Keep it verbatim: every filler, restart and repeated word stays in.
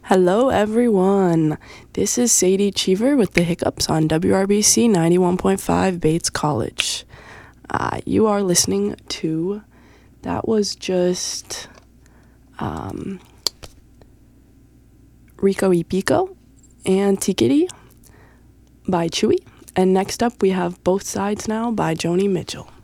Hello, everyone. This is Sadie Cheever with the Hiccups on W R B C ninety-one point five Bates College. Uh, you are listening to, that was just um, Rico y Pico and Tikiti by Chewy. And next up, we have Both Sides Now by Joni Mitchell.